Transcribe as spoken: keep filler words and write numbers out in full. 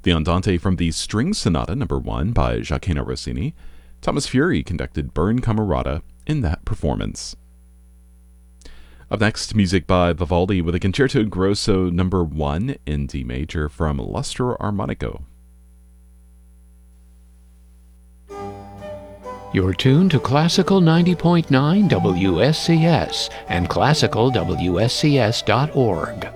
The Andante from the String Sonata Number one by Gioacchino Rossini. Thomas Fury conducted Bern Camerata in that performance. Up next, music by Vivaldi with a Concerto Grosso Number one in D major from L'Astro Armonico. You're tuned to Classical ninety point nine W S C S and classical W S C S dot org.